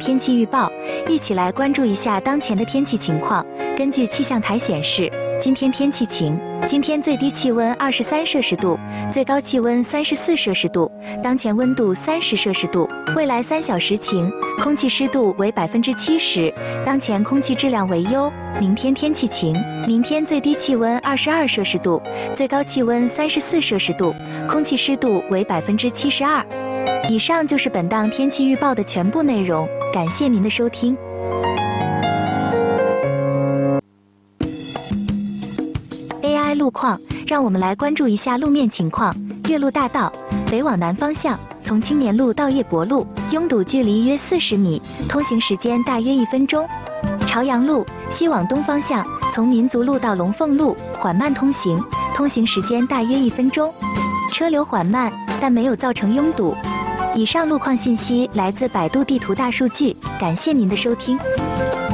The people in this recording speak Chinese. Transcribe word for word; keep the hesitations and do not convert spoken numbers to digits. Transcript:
天气预报，一起来关注一下当前的天气情况。根据气象台显示，今天天气晴，今天最低气温二十三摄氏度，最高气温三十四摄氏度，当前温度三十摄氏度。未来三小时晴，空气湿度为百分之七十，当前空气质量为优。明天天气晴，明天最低气温二十二摄氏度，最高气温三十四摄氏度，空气湿度为百分之七十二。以上就是本档天气预报的全部内容，感谢您的收听。A I 路况，让我们来关注一下路面情况。岳麓大道北往南方向，从青年路到叶伯路，拥堵距离约四十米，通行时间大约一分钟。朝阳路西往东方向，从民族路到龙凤路，缓慢通行，通行时间大约一分钟。车流缓慢，但没有造成拥堵。以上路况信息来自百度地图大数据，感谢您的收听。